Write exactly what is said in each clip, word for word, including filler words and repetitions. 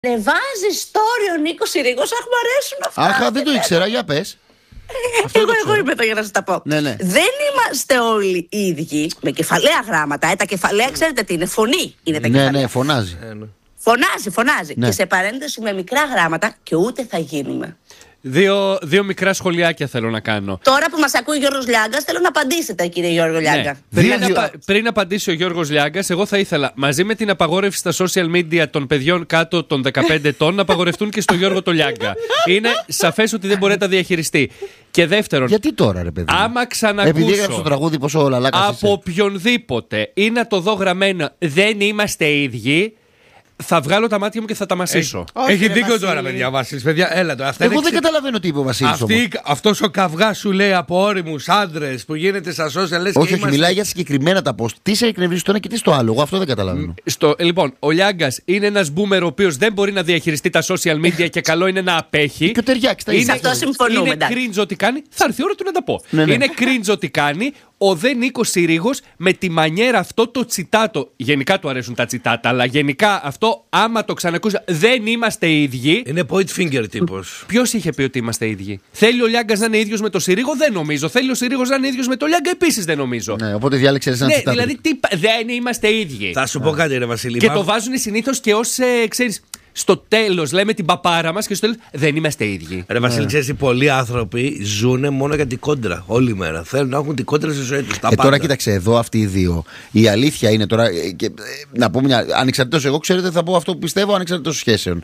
Ανεβάζει story ο Νίκος Συρίγος. Αχ, μου αρέσουν αυτά. Αχ, δεν το ήξερα, για πες. Εγώ, εγώ είμαι εδώ για να σας τα πω. Ναι, ναι. Δεν είμαστε όλοι οι ίδιοι με κεφαλαία γράμματα. Ε, τα κεφαλαία, ξέρετε τι είναι, φωνή είναι τα Ναι, κεφαλαία. ναι, φωνάζει. Φωνάζει, φωνάζει. Ναι. Και σε παρένθεση με μικρά γράμματα και ούτε θα γίνουμε. Δύο, δύο μικρά σχολιάκια θέλω να κάνω. Τώρα που μας ακούει ο Γιώργος Λιάγκας, θέλω να απαντήσετε, κύριε Γιώργο Λιάγκα. Ναι. Πριν, Δύο- απα... πριν απαντήσει ο Γιώργος Λιάγκας, εγώ θα ήθελα μαζί με την απαγόρευση στα social media των παιδιών κάτω των δεκαπέντε ετών να απαγορευτούν και στο Γιώργο το Λιάγκα. Είναι σαφές ότι δεν μπορεί να τα διαχειριστεί. Και δεύτερον, Γιατί τώρα, ρε παιδί. άμα ξανακούσω Επειδή έγραψε το τραγούδι, πόσο λαλάκας από είσαι. οποιονδήποτε ή να το δω γραμμένο δεν είμαστε ίδιοι, θα βγάλω τα μάτια μου και θα τα μασίσω. Έχει, έχει ρε, δίκιο Βασίλη. τώρα, παιδιά. Βασίλης, παιδιά, έλα τώρα. Αυτά Εγώ είναι δεν ξε- καταλαβαίνω τι είπε ο Βασίλης. Αυτή, όμως. αυτός ο καυγάς σου λέει από όριμους άντρες που γίνεται στα social, λες Όχι, και όχι, είμαστε... μιλάει για συγκεκριμένα τα post. Τι σε εκνευρίζει το ένα και τι στο άλλο. Εγώ αυτό δεν καταλαβαίνω. Στο, λοιπόν, ο Λιάγκας είναι ένας boomer ο οποίος δεν μπορεί να διαχειριστεί τα social media και καλό είναι να απέχει. Και ο Ταιριάκης τα Είναι, ίδια. Σε αυτό συμφωνούμε, είναι εντάξει. cringe ό,τι κάνει. Θα έρθει η ώρα του να τα πω. Ναι, ναι. Είναι cringe ό,τι κάνει. Ο δε Νίκος Συρίγος με τη μανιέρα αυτό το τσιτάτο. Γενικά του αρέσουν τα τσιτάτα, αλλά γενικά αυτό, άμα το ξανακούσει, δεν είμαστε ίδιοι. Είναι point finger τύπος. Ποιος είχε πει ότι είμαστε ίδιοι? Θέλει ο Λιάγκας να είναι ίδιος με το Συρίγο? Δεν νομίζω. Θέλει ο Συρίγος να είναι ίδιος με το Λιάγκα? Επίσης δεν νομίζω. Ναι, οπότε διάλεξε ένα Ναι, τσιτάτο. δηλαδή τι, πα- δεν είμαστε ίδιοι. Θα σου πω κάτι, ρε Βασίλη. Και Υπάρχουν- το βάζουν συνήθως και ως, ε, ξέρεις, στο τέλος λέμε την παπάρα μας και στο τέλος δεν είμαστε ίδιοι. Ρε Βασίλη, ξέρεις τι, πολλοί άνθρωποι ζουν μόνο για την κόντρα όλη μέρα. Θέλουν να έχουν την κόντρα στη ζωή τους. Τα Ε, πάντα. τώρα κοίταξε εδώ αυτοί οι δύο. Η αλήθεια είναι τώρα. ε, Και, ε, να πω μια. Ανεξαρτήτως, εγώ ξέρετε, θα πω αυτό που πιστεύω ανεξαρτήτως σχέσεων.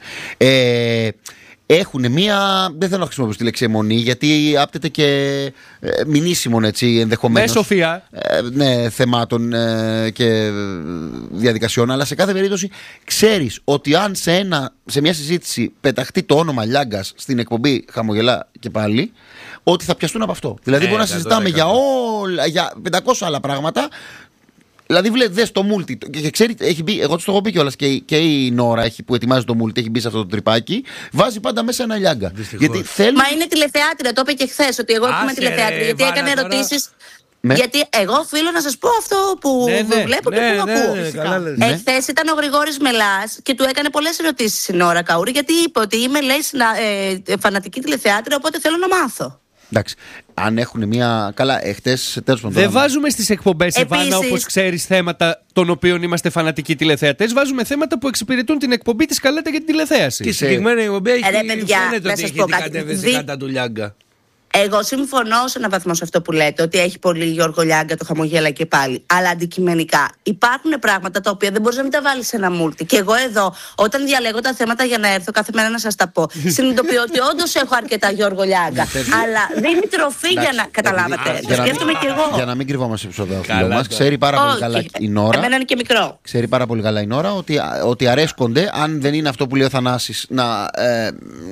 Ε, έχουν μία. Δεν θέλω να χρησιμοποιήσω τη λέξη αιμονή, γιατί άπτεται και ε, μηνύσιμων έτσι ενδεχομένως. Με Σοφία. Ε, ναι, θεμάτων ε, και διαδικασιών, αλλά σε κάθε περίπτωση ξέρεις ότι αν σε, ένα, σε μια συζήτηση πεταχτεί το όνομα Λιάγκας στην εκπομπή Χαμογελά και πάλι, ότι θα πιαστούν από αυτό. Δηλαδή, Ε, μπορεί να συζητάμε για όλα, για πεντακόσια άλλα πράγματα. Δηλαδή, βλέ, δες το multi. Και, και ξέρει, έχει μπει, εγώ του το έχω πει κιόλας, και, η- και η Νόρα έχει, που ετοιμάζει το multi, έχει μπει σε αυτό το τρυπάκι. Βάζει πάντα μέσα ένα Λιάγκα. Δυστυχώς. Γιατί θέλουν. Μα είναι τηλεθεάτρια, το είπε και χθε ότι εγώ είμαι Άσε, τηλεθεάτρια. ρε, Γιατί Βάνα, έκανε τώρα. ερωτήσεις. Ναι. Γιατί εγώ οφείλω να σας πω αυτό που Ναι, ναι, βλέπω και ναι, που ναι, ακούω. ναι, καλά λες. Ναι. Εχθές ήταν ο Γρηγόρης Μελάς και του έκανε πολλές ερωτήσεις η Νόρα Καούρη, γιατί είπε ότι είμαι, λέει, συνα, ε, φανατική τηλεθεάτρια, οπότε θέλω να μάθω. Εντάξει. Αν έχουν μια. Καλά, εχθές τέλος πάντων. Δεν βάζουμε στις εκπομπές, Εβάνα, Επίσης- όπως ξέρεις, θέματα των οποίων είμαστε φανατικοί τηλεθεατές. Βάζουμε θέματα που εξυπηρετούν την εκπομπή της Καλέτα για την τηλεθέαση. Και η συγκεκριμένη εκπομπή έχει Ε, ρε, παιδιά, φαίνεται να ότι σας έχει πω την κάτι. κατεύθυνση Δι- κατά του Λιάγκα. Εγώ συμφωνώ σε έναν βαθμό σε αυτό που λέτε, ότι έχει πολύ Γιώργο Λιάγκα το Χαμογέλα και πάλι. Αλλά αντικειμενικά υπάρχουν πράγματα τα οποία δεν μπορεί να μην τα βάλει σε ένα μούλτι. Και εγώ εδώ, όταν διαλέγω τα θέματα για να έρθω κάθε μέρα να σα τα πω, συνειδητοποιώ ότι όντω έχω αρκετά Γιώργο Λιάγκα. αλλά δίνει τροφή για να. Καταλάβατε. Για Το να μην- σκέφτομαι κι εγώ. Για να μην κρυβόμαστε πίσω από το Καλά, φίλο μας, τώρα. ξέρει πάρα πολύ Όχι, καλά η Νόρα. εμένα είναι και μικρό. Ξέρει πάρα πολύ καλά η Νόρα ότι, ότι αρέσκονται, αν δεν είναι αυτό που λέει ο Θανάσης, να, ε,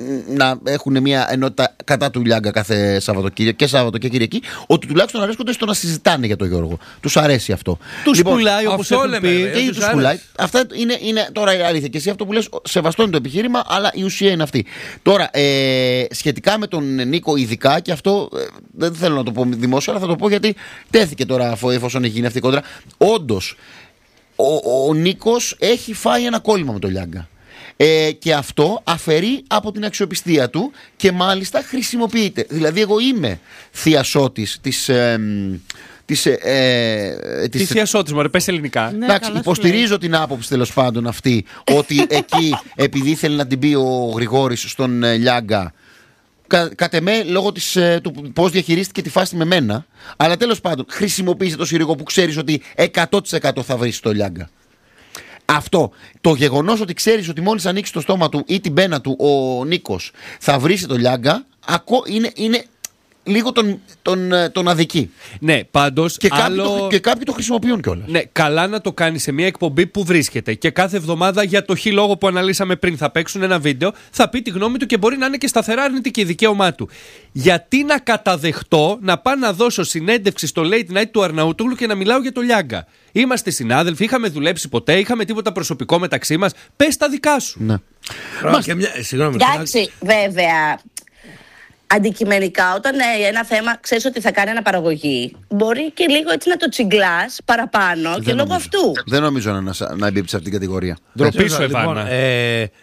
να έχουν μια ενότητα κατά του Λιάγκα κάθε Σαββατοκύριακο και Σάββατο και Κυριακή, ότι τουλάχιστον αρέσκονται στο να συζητάνε για τον Γιώργο. Τους αρέσει αυτό. Τους Λοιπόν, πουλάει όπως αυτό έχουν λέμε, πει. ρε. και τους τους άρεσε. πουλάει. Αυτά είναι, είναι τώρα η αλήθεια. Και εσύ αυτό που λες, σεβαστό είναι το επιχείρημα, αλλά η ουσία είναι αυτή. Τώρα, ε, σχετικά με τον Νίκο, ειδικά, και αυτό ε, δεν θέλω να το πω δημόσια, αλλά θα το πω γιατί τέθηκε τώρα, αφού- εφόσον έχει γίνει αυτή η κόντρα. Όντως, ο, ο Νίκος έχει φάει ένα κόλλημα με τον Λιάγκα. Ε, και αυτό αφαιρεί από την αξιοπιστία του και μάλιστα χρησιμοποιείται. Δηλαδή, εγώ είμαι θειασότης της. Ε, της, ε, ε, Τη θεία Σώτης, μωρέ, πες ελληνικά. Ναι, Εντάξει, καλά σου υποστηρίζω την άποψη τέλος πάντων αυτή, ότι εκεί, επειδή ήθελε να την πει ο Γρηγόρης στον ε, Λιάγκα, κα, κατ' εμέ λόγω της, ε, του πώς διαχειρίστηκε τη φάση με μένα, αλλά τέλος πάντων χρησιμοποίησε το Συρίγο που ξέρεις ότι εκατό τοις εκατό θα βρεις στο Λιάγκα. Αυτό. Το γεγονός ότι ξέρεις ότι μόλις ανοίξει το στόμα του ή την πένα του ο Νίκος θα βρει το Λιάγκα, ακό, είναι, είναι λίγο τον, τον, ε, τον αδικεί. Ναι, πάντως. Και, άλλο... κάποιοι το, και κάποιοι το χρησιμοποιούν κιόλας. Ναι, καλά να το κάνει σε μια εκπομπή που βρίσκεται. Και κάθε εβδομάδα για το χι λόγο που αναλύσαμε πριν θα παίξουν ένα βίντεο, θα πει τη γνώμη του και μπορεί να είναι και σταθερά αρνητική, δικαίωμά του. Γιατί να καταδεχτώ να πάω να δώσω συνέντευξη στο Late Night του Αρναούτογλου και να μιλάω για το Λιάγκα? Είμαστε συνάδελφοι, είχαμε δουλέψει ποτέ, είχαμε τίποτα προσωπικό μεταξύ μας. Πες τα δικά σου. Ναι. Μα... Και μια... Συγγνώμη. Εντάξει, βέβαια. Αντικειμενικά, όταν ε, ένα θέμα ξέρεις ότι θα κάνει αναπαραγωγή, μπορεί και λίγο έτσι να το τσιγκλάς παραπάνω και λόγω νομίζω. αυτού. Δεν νομίζω να, να εμπίπτει σε αυτήν την κατηγορία. Ντροπή σου, Λοιπόν, Εβάνα. ε,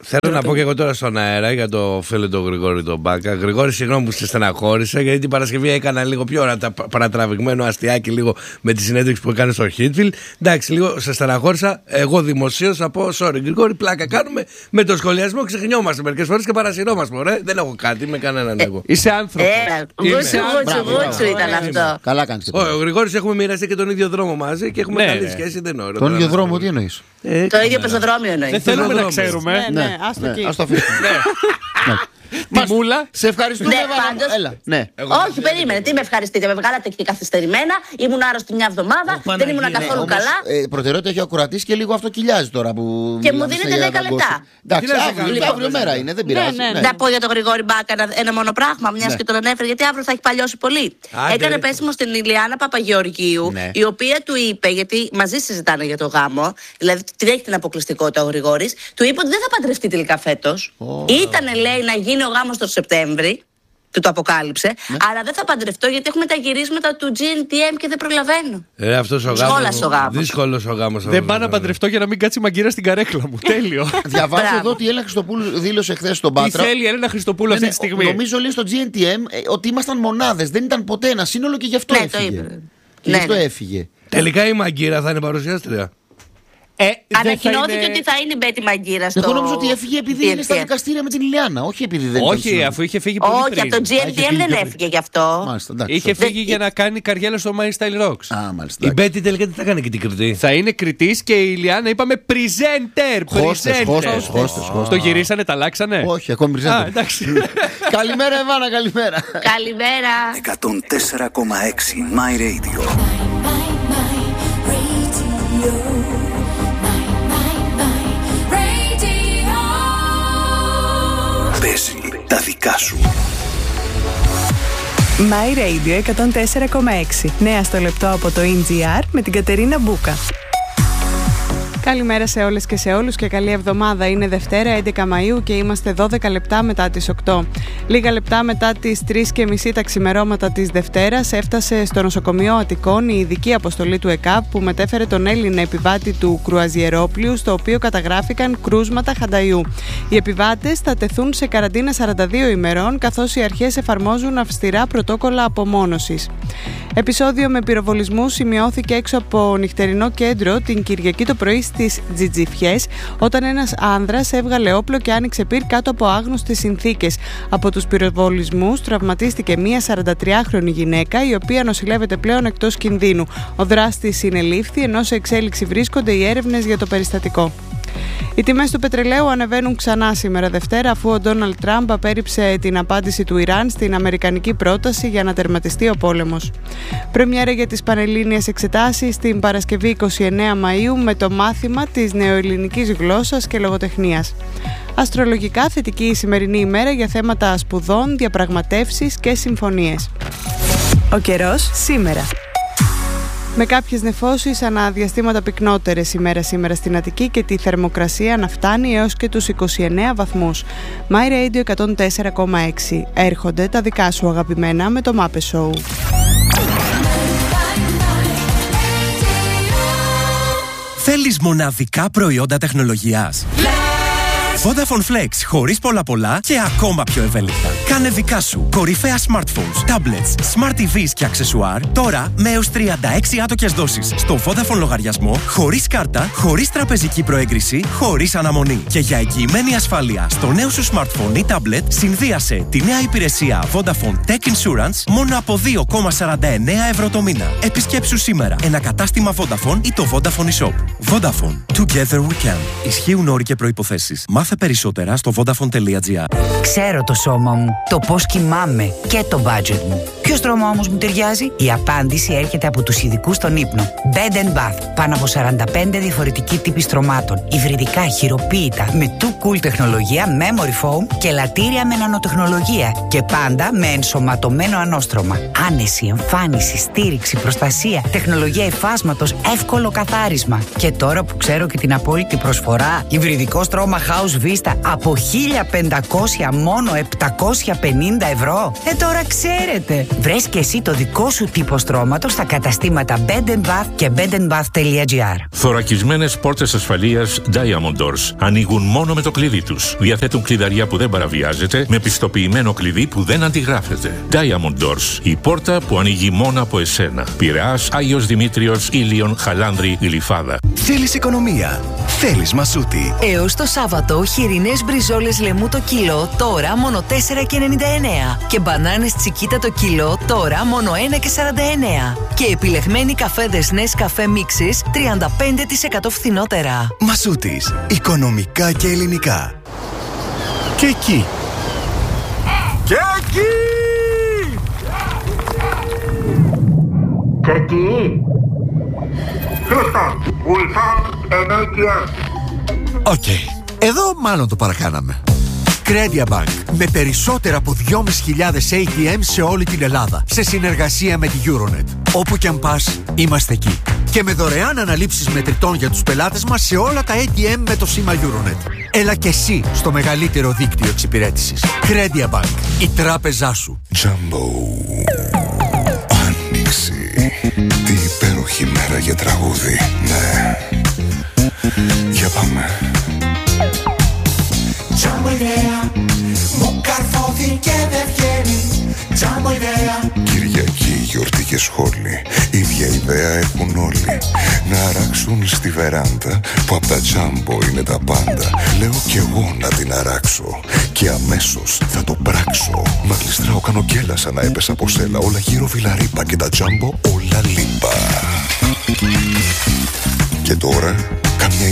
Θέλω να πω και εγώ τώρα στον αέρα για το φίλο του Γρηγόρη τον Μπάκα. Γρηγόρη, συγγνώμη που σε στεναχώρησα, γιατί την Παρασκευή έκανα λίγο πιο ώρα παρατραβηγμένο αστιάκι λίγο με τη συνέντευξη που έκανε στο Χίτφιλ. Εντάξει, λίγο σε στεναχώρησα. Εγώ δημοσίως θα πω: sorry, Γρηγόρη, πλάκα κάνουμε. Με το σχολιασμό ξεχνιόμαστε μερικές φορές και παρασυρώμαστε. Ωραία, δεν έχω κάτι με κανέναν εγώ. Είσαι άνθρωπο. Γούτσου, γούτσου, γούτσου ήταν αυτό. Καλά κάνεις. Ο Γρηγόρης έχουμε μοιραστεί και τον ίδιο δρόμο μαζί και έχουμε καλή σχέση. Τον ίδιο δρόμο, τι εννοείς? Το ίδιο πεζοδρόμιο εννοείς. Δεν θέλουμε να ξέρουμε. Ναι, άστο εκεί. Ας το αφήσουμε. Τη μούλα. Σε ευχαριστούμε. Ναι, πάντως. Έλα, ναι. Όχι, περίμενε. Τι με ευχαριστείτε. Με βγάλατε και καθυστερημένα. Ήμουν άρρωστη μια εβδομάδα. Δεν ήμουν καθόλου καλά. Προτεραιότητα έχει ο ακροατής και λίγο αυτό κοιλιάζει τώρα που. Και μου δίνετε δέκα λεπτά. Εντάξει, αύριο μέρα είναι, δεν πειράζει. Να πω για τον Γρηγόρη Μπάκα ένα μόνο πράγμα, μια και τον ανέφερε, γιατί αύριο θα έχει παλιώσει πολύ. Έκανε πέσιμο στην Ηλιάνα Παπαγεωργίου, η οποία του είπε, γιατί μαζί συζητάνε για το γάμο, δηλαδή την έχει την αποκλειστικότητα ο Γρηγόρης, του είπε ότι δεν θα παντρευτεί τελικά φέτος. Ήτανε, λέει, να γίνει ο γάμος τον Σεπτέμβρη. Του το αποκάλυψε. Ναι. Αλλά δεν θα παντρευτώ γιατί έχουμε τα γυρίσματα του τζι εν τι εμ και δεν προλαβαίνω. Ε, αυτός ο γάμος. Δύσκολος ο γάμος. Δεν πάω να παντρευτώ για να μην κάτσει μαγκύρα στην καρέκλα μου. Τέλειο. Διαβάζω εδώ ότι η Έλενα Χριστοπούλου δήλωσε χθες στον Πάτρα. Τι θέλει η Έλενα Χριστοπούλου αυτή τη στιγμή? Νομίζω λέει στο τζι εν τι εμ ότι ήμασταν μονάδες. Δεν ήταν ποτέ ένα σύνολο και γι' αυτό ναι, έφυγε. Το είπε. Και ναι, γι' αυτό ναι. έφυγε. Τελικά η Μαγκύρα θα είναι παρουσιάστρια. Ε, Ανακοινώθηκε είναι... ότι θα είναι η Μπέτη Μαγκύρα στο. Εγώ νόμιζα ότι έφυγε επειδή είναι στα δικαστήρια με την Ηλιάνα. Όχι επειδή δεν Όχι, ήταν αφού είχε φύγει πολύ όχι, πριν. Όχι, από το τζι εν τι εμ δεν έφυγε γι' αυτό. Μάλιστα, εντάξει, είχε σωστά. φύγει για να κάνει καριέρα στο My Style Rocks. Α, μάλιστα. Η Μπέτη τελικά τι θα κάνει και την κριτή? Θα είναι κριτής και η Ηλιάνα είπαμε presenter. Χώστες, χώστες, χώστες. Το γυρίσανε, τα αλλάξανε? Όχι, ακόμη presenter. Καλημέρα, Εβάνα, καλημέρα. Καλημέρα. εκατόν τέσσερα κόμμα έξι My Radio. Παίζει τα δικά σου. My Radio εκατόν τέσσερα κόμμα έξι. Νέα στο λεπτό από το ι τζι αρ με την Κατερίνα Μπούκα. Καλημέρα σε όλες και σε όλους και καλή εβδομάδα. Είναι Δευτέρα έντεκα Μαΐου και είμαστε δώδεκα λεπτά μετά τις οκτώ. Λίγα λεπτά μετά τις τρεις και μισή τα ξημερώματα της Δευτέρας έφτασε στο νοσοκομείο Αττικών η ειδική αποστολή του ΕΚΑΒ που μετέφερε τον Έλληνα επιβάτη του κρουαζιερόπλοιου, στο οποίο καταγράφηκαν κρούσματα χανταϊού. Οι επιβάτες θα τεθούν σε καραντίνα σαράντα δύο ημερών, καθώς οι αρχές εφαρμόζουν αυστηρά πρωτόκολλα απομόνωσης. Επεισόδιο με πυροβολισμού σημειώθηκε έξω από νυχτερινό κέντρο την Κυριακή το πρωί στις Τζιτζιφιές, όταν ένας άνδρας έβγαλε όπλο και άνοιξε πυρ κάτω από άγνωστες συνθήκες. Από τους πυροβολισμούς τραυματίστηκε μία σαραντατριάχρονη γυναίκα, η οποία νοσηλεύεται πλέον εκτός κινδύνου. Ο δράστης συνελήφθη, ενώ σε εξέλιξη βρίσκονται οι έρευνες για το περιστατικό. Οι τιμές του πετρελαίου ανεβαίνουν ξανά σήμερα Δευτέρα, αφού ο Ντόναλντ Τραμπ απέρριψε την απάντηση του Ιράν στην αμερικανική πρόταση για να τερματιστεί ο πόλεμος. Πρεμιέρα για τις πανελλήνιες εξετάσεις την Παρασκευή είκοσι εννέα Μαΐου με το μάθημα της νεοελληνικής γλώσσας και λογοτεχνίας. Αστρολογικά θετική η σημερινή ημέρα για θέματα σπουδών, διαπραγματεύσεις και συμφωνίες. Ο καιρός σήμερα. Με κάποιες νεφώσεις ανά διαστήματα πυκνότερες ημέρα σήμερα στην Αττική και τη θερμοκρασία να φτάνει έως και τους είκοσι εννέα βαθμούς. My Radio εκατόν τέσσερα κόμμα έξι. Έρχονται τα δικά σου αγαπημένα με το Μάπε Show. Θέλεις μοναδικά προϊόντα τεχνολογίας? Vodafone Flex, χωρίς πολλά πολλά και ακόμα πιο ευέλικτα. Κάνε δικά σου κορυφαία smartphones, tablets, smart τι βις και αξεσουάρ τώρα με έως τριάντα έξι άτοκες δόσεις στο Vodafone λογαριασμό, χωρίς κάρτα, χωρίς τραπεζική προέγκριση, χωρίς αναμονή. Και για εγγυημένη ασφάλεια στο νέο σου smartphone ή tablet, συνδύασε τη νέα υπηρεσία Vodafone Tech Insurance μόνο από δύο κόμμα σαράντα εννέα ευρώ το μήνα. Επισκέψου σήμερα ένα κατάστημα Vodafone ή το Vodafone eShop. Vodafone. Together we can. Ισχύουν όροι και προϋποθέσεις. Μάθε περισσότερα στο vodafone τελεία gr. Ξέρω το σώμα μου, το πώς κοιμάμαι και το budget μου. Ποιο στρώμα όμως μου ταιριάζει? Η απάντηση έρχεται από τους ειδικούς στον ύπνο. Bed and Bath. Πάνω από σαράντα πέντε διαφορετικοί τύποι στρωμάτων. Υβριδικά, χειροποίητα, με Too Cool τεχνολογία, memory foam και λατήρια με νανοτεχνολογία. Και πάντα με ενσωματωμένο ανώστρωμα. Άνεση, εμφάνιση, στήριξη, προστασία, τεχνολογία υφάσματος, εύκολο καθάρισμα. Και τώρα που ξέρω και την απόλυτη προσφορά, υβριδικό στρώμα House Vista από χίλια πεντακόσια μόνο επτακόσια πενήντα ευρώ. Ε, τώρα ξέρετε. Βρες και εσύ το δικό σου τύπο στρώματος στα καταστήματα Bed and Bath και bedandbath.gr. Θωρακισμένες πόρτες ασφαλείας Diamond Doors ανοίγουν μόνο με το κλειδί τους. Διαθέτουν κλειδαριά που δεν παραβιάζεται, με πιστοποιημένο κλειδί που δεν αντιγράφεται. Diamond Doors, η πόρτα που ανοίγει μόνο από εσένα. Πειραιάς, Άγιος Δημήτριος, Ήλιον, Χαλάνδρη, Γλυφάδα. Θέλεις οικονομία. Θέλεις Μασούτη. Έως το Σάββατο, χοιρινές μπριζόλες λεμού το κιλό, τώρα μόνο τέσσερα και ενενήντα εννέα. Και μπανάνες τσικίτα το κιλό, τώρα μόνο ένα και σαράντα εννέα. Και επιλεγμένοι καφέδες Nescafé Mixes, τριάντα πέντε τοις εκατό φθηνότερα. Μασούτης. Οικονομικά και ελληνικά. Και εκεί. Και εκεί. Και εκεί. Χρήστο, Ulsan ενέργεια. Οκ. Εδώ μάλλον το παρακάναμε. Credia Bank. Με περισσότερα από δυόμισι χιλιάδες έι τι εμ σε όλη την Ελλάδα. Σε συνεργασία με τη Euronet. Όπου κι αν πας, είμαστε εκεί. Και με δωρεάν αναλήψεις μετρητών για τους πελάτες μας σε όλα τα έι τι εμ με το σήμα Euronet. Έλα και εσύ στο μεγαλύτερο δίκτυο εξυπηρέτησης. Credia Bank. Η τράπεζά σου. Jumbo. Άνοιξη. Τι υπέροχη μέρα για τραγούδι. Ναι. Για πάμε. Τζάμπο ιδέα, μου καρφώθηκε και δεν βγαίνει. Τζάμπο ιδέα. Κυριακή, γιορτή και σχόλη. Ίδια ιδέα έχουν όλοι. Να αράξουν στη βεράντα που απ' τα Τζάμπο είναι τα πάντα. Λέω κι εγώ να την αράξω και αμέσως θα το πράξω. Μα γλιστράω, κάνω κέλα σαν να έπεσα από σέλα. Όλα γύρω βιλαρίπα και τα Τζάμπο όλα λίπα. Και τώρα καμιά